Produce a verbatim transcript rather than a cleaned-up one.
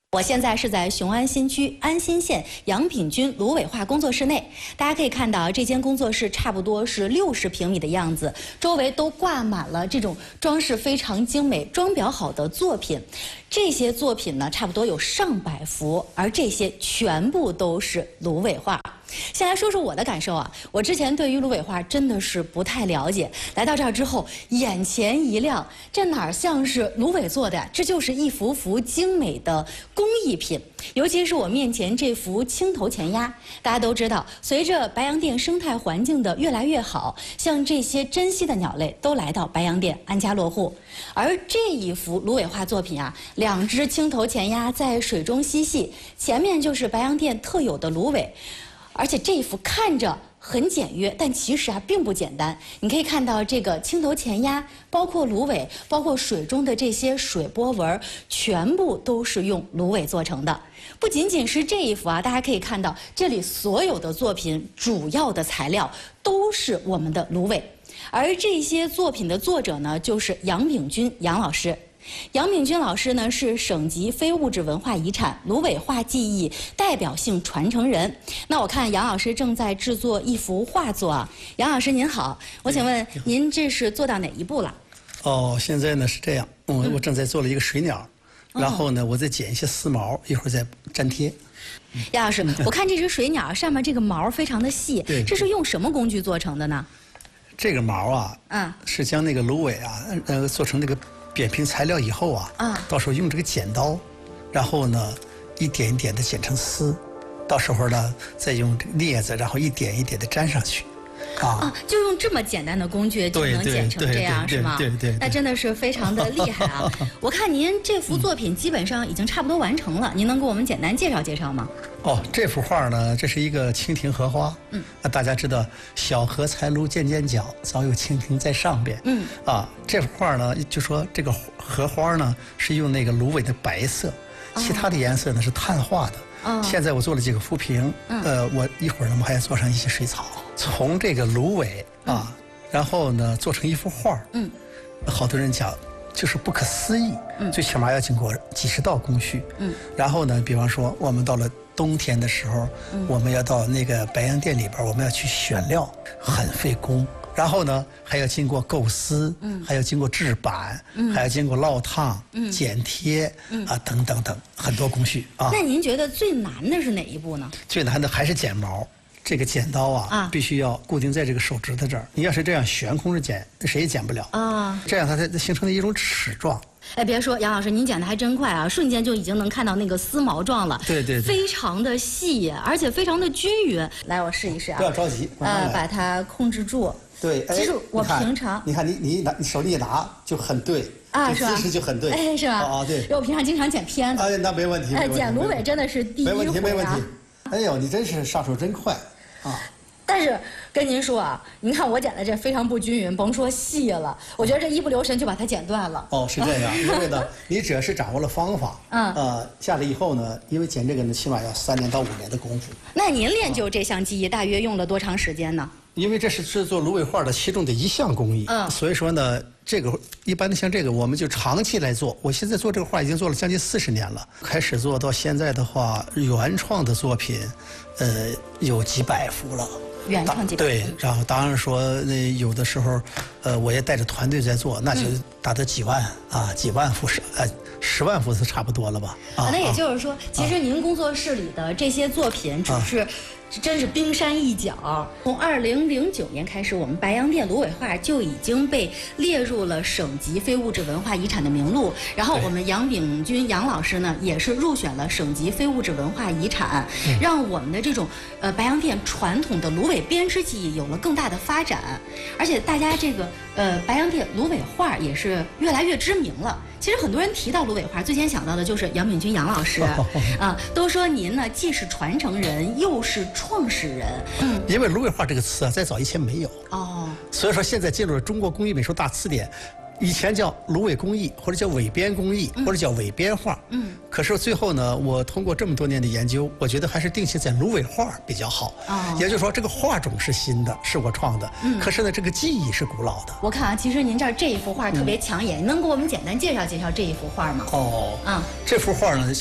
我现在是在雄安新区安新县杨炳军芦苇画工作室内，大家可以看到这间工作室差不多是六十平米的样子，周围都挂满了这种装饰非常精美、装裱好的作品。这些作品呢，差不多有上百幅，而这些全部都是芦苇画。先来说说我的感受啊，我之前对于芦苇画真的是不太了解，来到这儿之后，眼前一亮，这哪像是芦苇做的呀？这就是一幅幅精美的工艺品。尤其是我面前这幅青头前鸭，大家都知道，随着白洋淀生态环境的越来越好，像这些珍稀的鸟类都来到白洋淀安家落户。而这一幅芦苇画作品啊，两只青头前鸭在水中嬉戏，前面就是白洋淀特有的芦苇。而且这一幅看着很简约，但其实啊并不简单。你可以看到这个青头前鸭，包括芦苇，包括水中的这些水波纹，全部都是用芦苇做成的。不仅仅是这一幅啊，大家可以看到这里所有的作品主要的材料都是我们的芦苇。而这些作品的作者呢，就是杨炳军杨老师。杨炳军老师呢是省级非物质文化遗产芦苇画技艺代表性传承人。那我看杨老师正在制作一幅画作啊。杨老师您好，我请问您这是做到哪一步了？ 哦，现在呢是这样，我我正在做了一个水鸟，嗯、然后呢我再剪一些丝毛，一会儿再粘贴。 杨老师，我看这只水鸟上面这个毛非常的细，这是用什么工具做成的呢？ 这个毛啊，嗯，是将那个芦苇啊，呃，做成那个扁平材料以后啊，啊，到时候用这个剪刀，然后呢，一点一点的剪成丝，到时候呢，再用镊子，然后一点一点的粘上去。啊, 啊，就用这么简单的工具就能剪成这样是吗？ 对 对, 对, 对, 对, 对， 那真的是非常的厉害啊！我看您这幅作品基本上已经差不多完成了，您能给我们简单介绍介绍吗？ 哦，这幅画呢，这是一个蜻蜓荷花。嗯，那大家知道“小荷才露尖尖角，早有蜻蜓在上边”。嗯，啊，这幅画呢，就说这个荷花呢是用那个芦苇的白色，其他的颜色呢是碳化的。哦，现在我做了几个浮萍，嗯、呃，我一会儿呢，我还要做上一些水草，从这个芦苇啊，嗯、然后呢做成一幅画。嗯，好多人讲就是不可思议，嗯，最起码要经过几十道工序。嗯，然后呢，比方说我们到了冬天的时候，嗯、我们要到那个白洋淀里边，我们要去选料，很费工。然后呢，还要经过构思，嗯，还要经过制版，嗯，还要经过烙烫、嗯、剪贴，嗯啊等等等很多工序啊。 那您觉得最难的是哪一步呢？ 最难的还是剪毛，这个剪刀啊，啊必须要固定在这个手指头这儿。你要是这样悬空着剪，谁也剪不了啊。这样它才形成了一种齿状。 哎，别说杨老师，您剪的还真快啊，瞬间就已经能看到那个丝毛状了。 对对对， 非常的细，而且非常的均匀。来，我试一试啊。 不要着急， 呃，把它控制住。 对， 其实我平常， 你看你你拿你手里一拿就很对啊，是吧？姿势就很对， 哎，是吧？ 哦，对。 因为我平常经常剪片子。 哎，那没问题。 哎，剪芦苇真的是第一回啊。 没问题，没问题。哎呦，你真是上手真快啊！ 但是跟您说啊，您看我剪的这非常不均匀，甭说细了，我觉得这一不留神就把它剪断了。 哦，是这样，因为呢，你只要是掌握了方法，嗯，呃，下来以后呢，因为剪这个呢，起码要三年到五年的功夫。 那您练就这项技艺大约用了多长时间呢？ 因为这是制作芦苇画的其中的一项工艺，嗯，所以说呢，这个一般的像这个，我们就长期来做。我现在做这个画已经做了将近四十年了，开始做到现在的话，原创的作品，呃，有几百幅了。 原创几百幅。 对，然后当然说，那有的时候，呃，我也带着团队在做，那就达到几万、嗯、啊，几万幅是呃十万幅是差不多了吧？ 啊，那也就是说，其实您工作室里的这些作品只是。啊真是冰山一角。从二零零九年开始，我们白洋淀芦苇画就已经被列入了省级非物质文化遗产的名录。然后我们杨炳军杨老师呢，也是入选了省级非物质文化遗产，嗯、让我们的这种呃白洋淀传统的芦苇编织技艺有了更大的发展。而且大家这个呃白洋淀芦苇画也是越来越知名了。其实很多人提到芦苇画，最先想到的就是杨炳军杨老师啊。都说您呢既是传承人，又是创始人。嗯， 因为芦苇画这个词啊，在早以前没有哦，所以说现在进入了中国工艺美术大词典。以前叫芦苇工艺，或者叫苇编工艺，嗯、或者叫苇编画。嗯。可是最后呢，我通过这么多年的研究，我觉得还是定性在芦苇画比较好。哦。也就是说，这个画种是新的，是我创的。嗯。可是呢，这个技艺是古老的。 我看啊，其实您这儿这一幅画特别抢眼，嗯、能给我们简单介绍介绍这一幅画吗？ 哦。啊、嗯，这幅画呢？